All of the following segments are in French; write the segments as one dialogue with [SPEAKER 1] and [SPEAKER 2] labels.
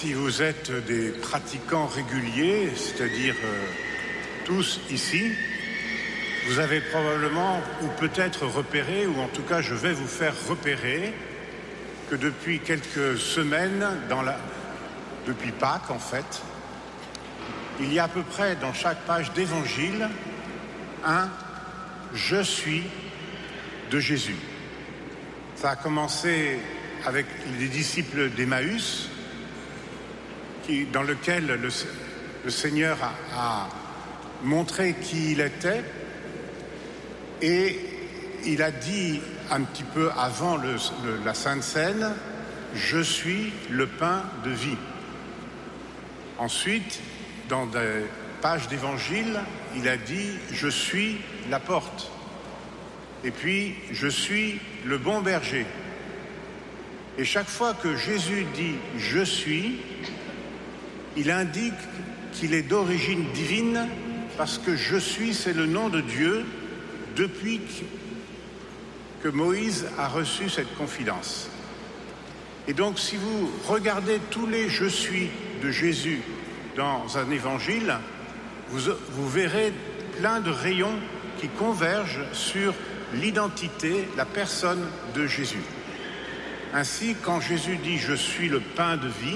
[SPEAKER 1] Si vous êtes des pratiquants réguliers, c'est-à-dire tous ici, vous avez probablement ou peut-être repéré, ou en tout cas je vais vous faire repérer, que depuis quelques semaines, depuis Pâques en fait, il y a à peu près dans chaque page d'évangile un « Je suis » de Jésus. Ça a commencé avec les disciples d'Emmaüs, dans lequel le Seigneur a montré qui il était, et il a dit un petit peu avant la Sainte Seine, « Je suis le pain de vie ». Ensuite, dans des pages d'évangile, il a dit « Je suis la porte ». Et puis « Je suis le bon berger ». Et chaque fois que Jésus dit « Je suis », il indique qu'il est d'origine divine parce que « Je suis », c'est le nom de Dieu depuis que Moïse a reçu cette confidence. Et donc, si vous regardez tous les « Je suis » de Jésus dans un évangile, vous verrez plein de rayons qui convergent sur l'identité, la personne de Jésus. Ainsi, quand Jésus dit « Je suis le pain de vie »,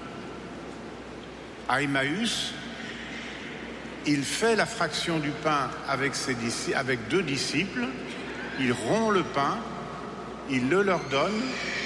[SPEAKER 1] à Emmaüs, il fait la fraction du pain avec deux disciples, il rompt le pain, il le leur donne,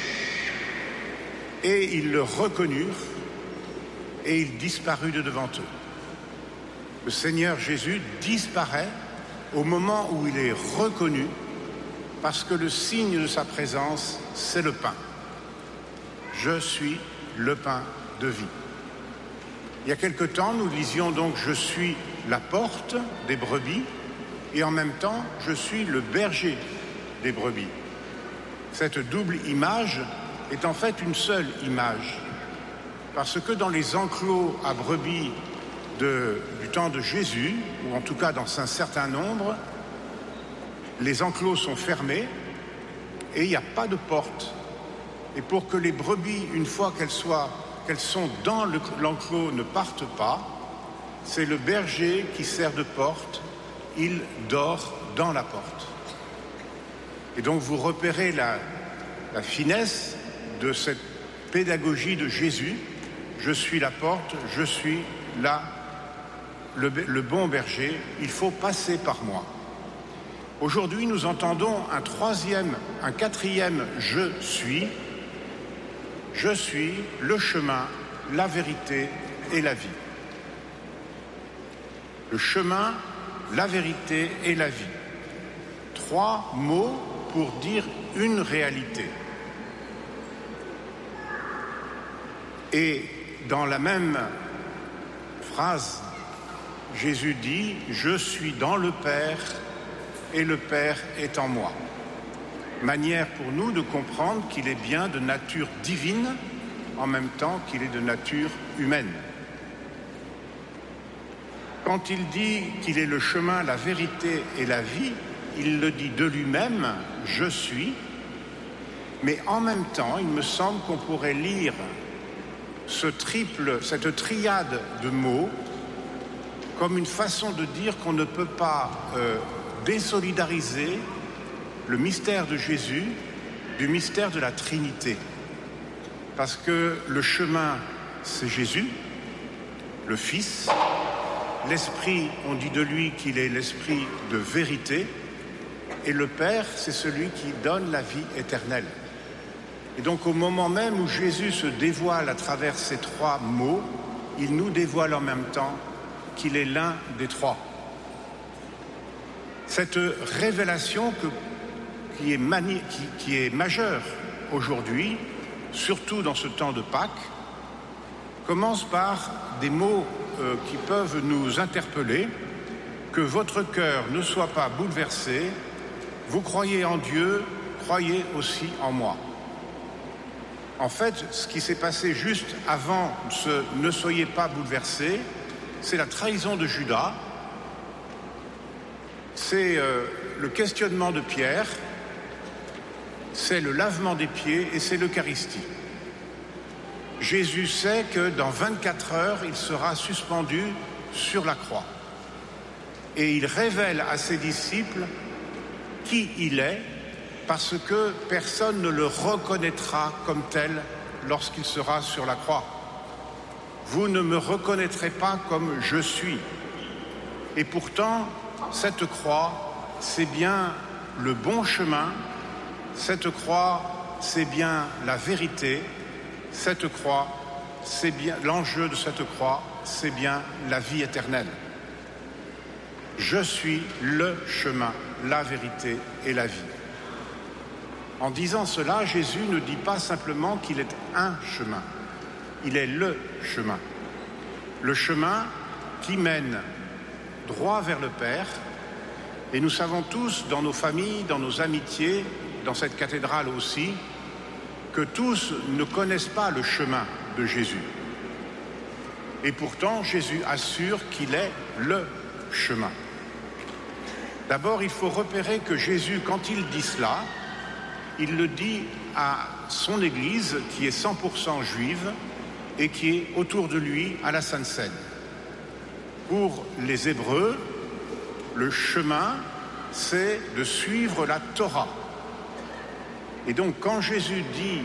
[SPEAKER 1] et ils le reconnurent, et il disparut de devant eux. Le Seigneur Jésus disparaît au moment où il est reconnu, parce que le signe de sa présence, c'est le pain. Je suis le pain de vie. Il y a quelque temps, nous lisions donc « Je suis la porte des brebis » et en même temps « Je suis le berger des brebis ». Cette double image est en fait une seule image, parce que dans les enclos à brebis du temps de Jésus, ou en tout cas dans un certain nombre, les enclos sont fermés et il n'y a pas de porte. Et pour que les brebis, une fois qu'elles sont dans l'enclos, ne partent pas, c'est le berger qui sert de porte, il dort dans la porte. Et donc vous repérez la finesse de cette pédagogie de Jésus. Je suis la porte, je suis le bon berger, il faut passer par moi. Aujourd'hui, nous entendons un quatrième « Je suis ». Je suis le chemin, la vérité et la vie. Le chemin, la vérité et la vie. 3 mots pour dire une réalité. Et dans la même phrase, Jésus dit « Je suis dans le Père et le Père est en moi ». Manière pour nous de comprendre qu'il est bien de nature divine en même temps qu'il est de nature humaine. Quand il dit qu'il est le chemin, la vérité et la vie, il le dit de lui-même, « Je suis », mais en même temps, il me semble qu'on pourrait lire cette triade de mots comme une façon de dire qu'on ne peut pas désolidariser le mystère de Jésus du mystère de la Trinité. Parce que le chemin, c'est Jésus, le Fils. L'Esprit, on dit de lui qu'il est l'Esprit de vérité. Et le Père, c'est celui qui donne la vie éternelle. Et donc au moment même où Jésus se dévoile à travers ces 3 mots, il nous dévoile en même temps qu'il est l'un des 3. Cette révélation qui est majeure aujourd'hui, surtout dans ce temps de Pâques, commence par des mots qui peuvent nous interpeller. Que votre cœur ne soit pas bouleversé, vous croyez en Dieu, croyez aussi en moi. En fait, ce qui s'est passé juste avant ce « ne soyez pas bouleversés », c'est la trahison de Judas, c'est le questionnement de Pierre, c'est le lavement des pieds et c'est l'Eucharistie. Jésus sait que dans 24 heures, il sera suspendu sur la croix. Et il révèle à ses disciples qui il est, parce que personne ne le reconnaîtra comme tel lorsqu'il sera sur la croix. Vous ne me reconnaîtrez pas comme je suis. Et pourtant, cette croix, c'est bien le bon chemin. Cette croix, c'est bien la vérité. Cette croix, c'est bien l'enjeu de cette croix, c'est bien la vie éternelle. Je suis le chemin, la vérité et la vie. En disant cela, Jésus ne dit pas simplement qu'il est un chemin. Il est le chemin. Le chemin qui mène droit vers le Père. Et nous savons tous, dans nos familles, dans nos amitiés, dans cette cathédrale aussi, que tous ne connaissent pas le chemin de Jésus. Et pourtant, Jésus assure qu'il est le chemin. D'abord, il faut repérer que Jésus, quand il dit cela, il le dit à son Église, qui est 100% juive et qui est autour de lui à la Sainte Seine. Pour les Hébreux, le chemin, c'est de suivre la Torah. Et donc, quand Jésus dit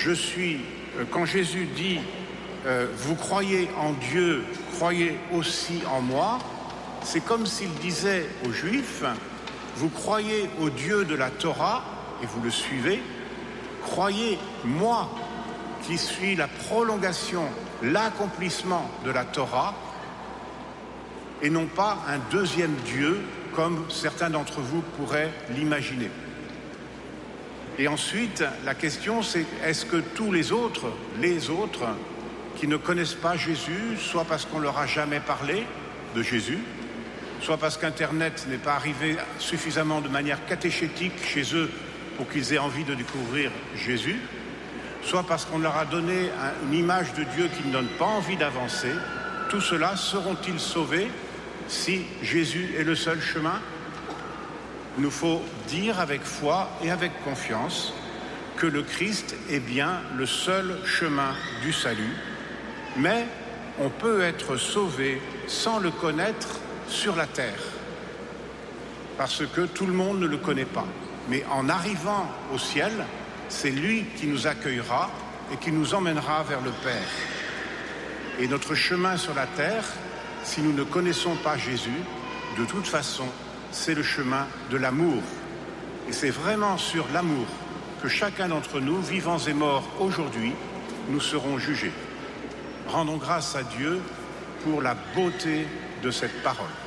[SPEAKER 1] vous croyez en Dieu, croyez aussi en moi, c'est comme s'il disait aux Juifs, vous croyez au Dieu de la Torah et vous le suivez, croyez moi qui suis la prolongation, l'accomplissement de la Torah, et non pas un deuxième Dieu comme certains d'entre vous pourraient l'imaginer. Et ensuite, la question c'est, est-ce que tous les autres qui ne connaissent pas Jésus, soit parce qu'on leur a jamais parlé de Jésus, soit parce qu'Internet n'est pas arrivé suffisamment de manière catéchétique chez eux pour qu'ils aient envie de découvrir Jésus, soit parce qu'on leur a donné une image de Dieu qui ne donne pas envie d'avancer, tout cela seront-ils sauvés si Jésus est le seul chemin? Il nous faut dire avec foi et avec confiance que le Christ est bien le seul chemin du salut, mais on peut être sauvé sans le connaître sur la terre, parce que tout le monde ne le connaît pas. Mais en arrivant au ciel, c'est lui qui nous accueillera et qui nous emmènera vers le Père. Et notre chemin sur la terre, si nous ne connaissons pas Jésus, de toute façon, c'est le chemin de l'amour. Et c'est vraiment sur l'amour que chacun d'entre nous, vivants et morts aujourd'hui, nous serons jugés. Rendons grâce à Dieu pour la beauté de cette parole.